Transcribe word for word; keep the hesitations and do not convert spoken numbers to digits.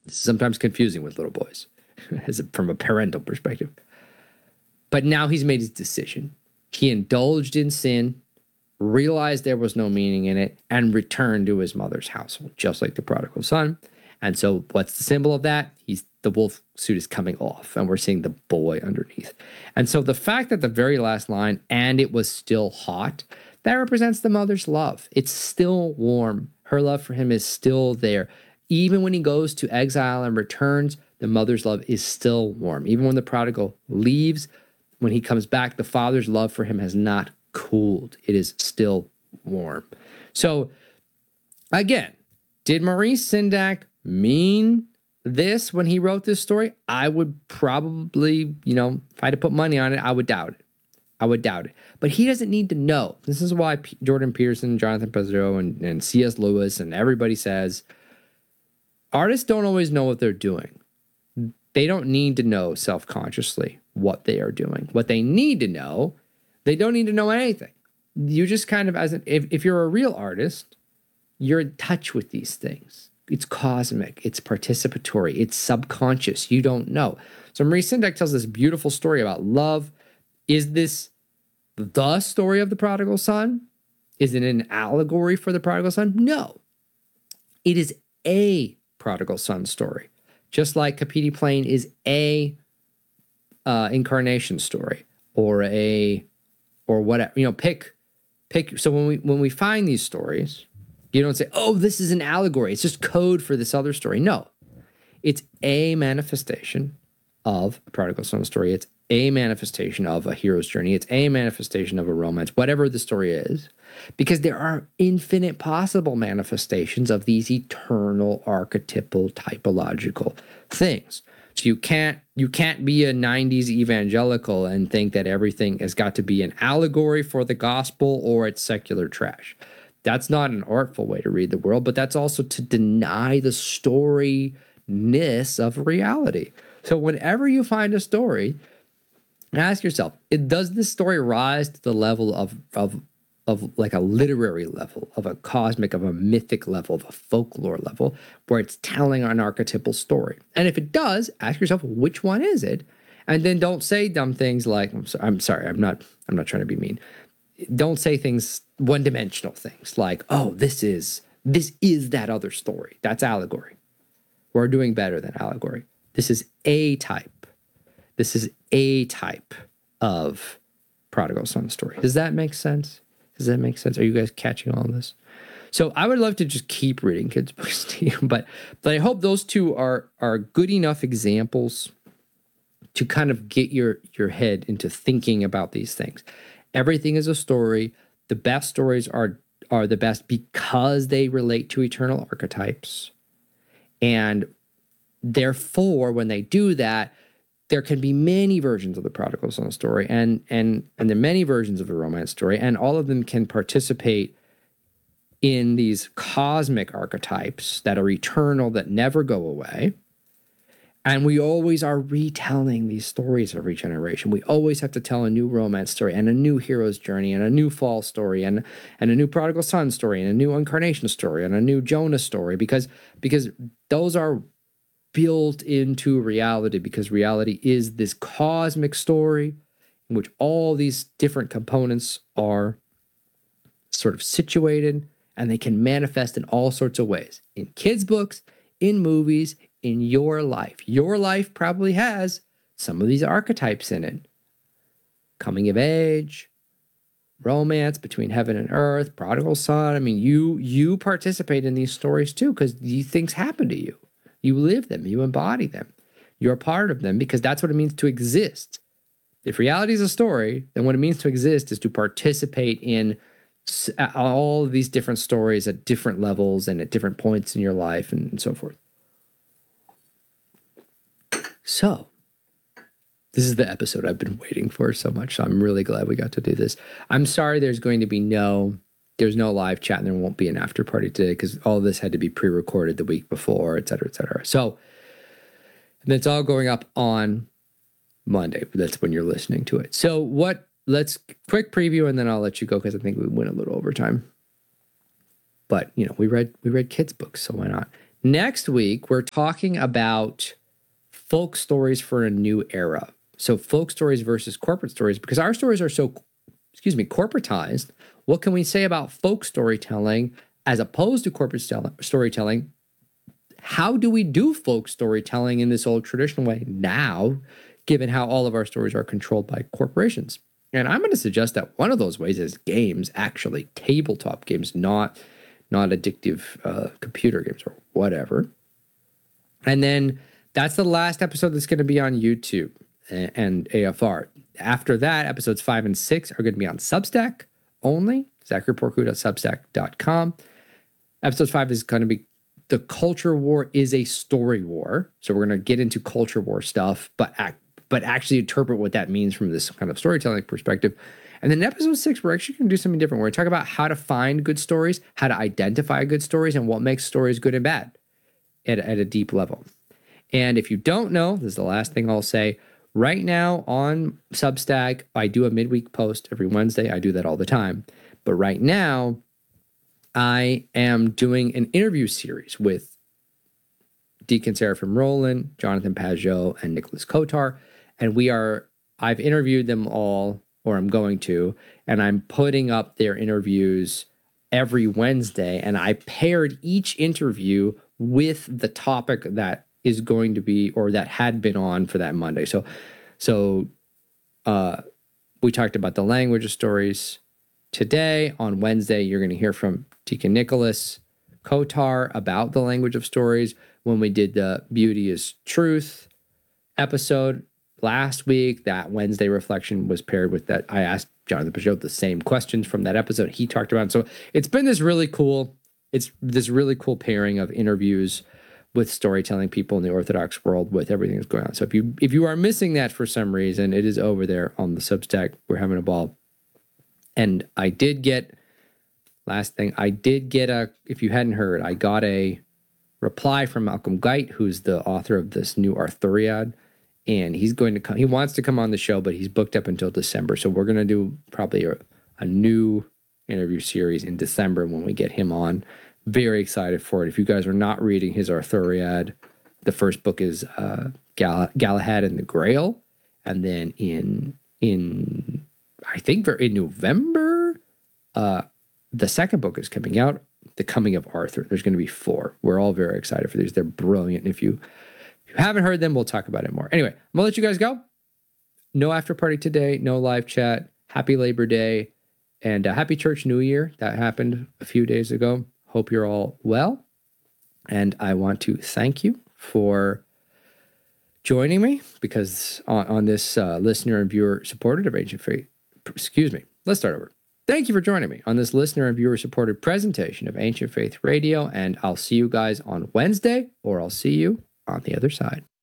This is sometimes confusing with little boys as a, from a parental perspective. But now he's made his decision. He indulged in sin, realized there was no meaning in it, and returned to his mother's household, just like the prodigal son. And so what's the symbol of that? He's the wolf suit is coming off, and we're seeing the boy underneath. And so the fact that the very last line, and it was still hot, that represents the mother's love. It's still warm. Her love for him is still there. Even when he goes to exile and returns, the mother's love is still warm. Even when the prodigal leaves, when he comes back, the father's love for him has not cooled. It is still warm. So again, did Maurice Sendak mean this when he wrote this story? I would probably, you know, if I had to put money on it, I would doubt it. I would doubt it. But he doesn't need to know. This is why P- Jordan Peterson, Jonathan Pezzo, and, and C S Lewis, and everybody says, artists don't always know what they're doing. They don't need to know self-consciously what they are doing. What they need to know, they don't need to know anything. You just kind of, as an, if, if you're a real artist, you're in touch with these things. It's cosmic, it's participatory, it's subconscious. You don't know. So Maurice Sendak tells this beautiful story about love. Is this the story of the prodigal son? Is it an allegory for the prodigal son? No. It is a prodigal son story. Just like Kapiti Plain is a uh, incarnation story, or a, or whatever. You know, pick, pick. So when we when we find these stories, you don't say, oh, this is an allegory. It's just code for this other story. No, it's a manifestation of a prodigal son story. It's a manifestation of a hero's journey. It's a manifestation of a romance, whatever the story is, because there are infinite possible manifestations of these eternal archetypal typological things. So you can't you can't be a nineties evangelical and think that everything has got to be an allegory for the gospel or it's secular trash. That's not an artful way to read the world, but that's also to deny the storyness of reality. So whenever you find a story, ask yourself, it, does this story rise to the level of, of, of like a literary level, of a cosmic, of a mythic level, of a folklore level, where it's telling an archetypal story? And if it does, ask yourself, which one is it? And then don't say dumb things like, I'm, so, I'm sorry, I'm not, I'm not trying to be mean. Don't say things, one-dimensional things like, oh, this is, this is that other story. That's allegory. We're doing better than allegory. This is a type. This is a type of prodigal son story. Does that make sense? Does that make sense? Are you guys catching all this? So I would love to just keep reading kids' books to you, but but I hope those two are are good enough examples to kind of get your your head into thinking about these things. Everything is a story. The best stories are are the best because they relate to eternal archetypes. And therefore, when they do that, there can be many versions of the prodigal son story, and and and there are many versions of the romance story, and all of them can participate in these cosmic archetypes that are eternal, that never go away. And we always are retelling these stories every generation. We always have to tell a new romance story and a new hero's journey and a new fall story and, and a new prodigal son story and a new incarnation story and a new Jonah story, because, because those are built into reality, because reality is this cosmic story in which all these different components are sort of situated, and they can manifest in all sorts of ways. In kids' books, in movies, in your life. Your life probably has some of these archetypes in it. Coming of age, romance between heaven and earth, prodigal son. I mean, you you participate in these stories too, because these things happen to you. You live them, you embody them. You're a part of them, because that's what it means to exist. If reality is a story, then what it means to exist is to participate in all of these different stories at different levels and at different points in your life, and, and so forth. So, this is the episode I've been waiting for so much. So I'm really glad we got to do this. I'm sorry there's going to be no, there's no live chat, and there won't be an after party today, because all of this had to be pre-recorded the week before, et cetera, et cetera. So, and it's all going up on Monday. That's when you're listening to it. So what, let's quick preview, and then I'll let you go, because I think we went a little over time. But, you know, we read, we read kids' books, so why not? Next week, we're talking about folk stories for a new era. So folk stories versus corporate stories, because our stories are so, excuse me, corporatized. What can we say about folk storytelling as opposed to corporate storytelling? How do we do folk storytelling in this old traditional way now, given how all of our stories are controlled by corporations? And I'm going to suggest that one of those ways is games, actually tabletop games, not, not addictive uh, computer games or whatever. And then that's the last episode that's going to be on YouTube and, and A F R. After that, episodes five and six are going to be on Substack only, zachary porku dot substack dot com. Episode five is going to be the culture war is a story war. So we're going to get into culture war stuff, but act, but actually interpret what that means from this kind of storytelling perspective. And then in episode six, we're actually going to do something different. We're going to talk about how to find good stories, how to identify good stories, and what makes stories good and bad at, at a deep level. And if you don't know, this is the last thing I'll say. Right now on Substack, I do a midweek post every Wednesday. I do that all the time. But right now, I am doing an interview series with Deacon Seraphim Rowland, Jonathan Pageau, and Nicholas Kotar. And we are, I've interviewed them all, or I'm going to, and I'm putting up their interviews every Wednesday. And I paired each interview with the topic that is going to be, or that had been on for that Monday. So, so uh, we talked about the language of stories today. On Wednesday, you're going to hear from Deacon Nicholas Kotar about the language of stories. When we did the Beauty is Truth episode last week, that Wednesday reflection was paired with that. I asked Jonathan Pageau the same questions from that episode he talked about. So it's been this really cool, it's this really cool pairing of interviews with storytelling people in the Orthodox world with everything that's going on. So if you if you are missing that for some reason, it is over there on the Substack. We're having a ball. And I did get, last thing, I did get a, if you hadn't heard, I got a reply from Malcolm Geit, who's the author of this new Arthuriad. And he's going to come, he wants to come on the show, but he's booked up until December. So we're going to do probably a, a new interview series in December when we get him on. Very excited for it. If you guys are not reading his Arthuriad, the first book is uh, Gal- Galahad and the Grail. And then in, in I think in November, uh, the second book is coming out, The Coming of Arthur. There's going to be four. We're all very excited for these. They're brilliant. If you, if you haven't heard them, we'll talk about it more. Anyway, I'm going to let you guys go. No after party today. No live chat. Happy Labor Day. And uh, happy Church New Year. That happened a few days ago. Hope you're all well. And I want to thank you for joining me, because on, on this uh, listener and viewer supported of Ancient Faith, excuse me, let's start over. Thank you for joining me on this listener and viewer supported presentation of Ancient Faith Radio. And I'll see you guys on Wednesday, or I'll see you on the other side.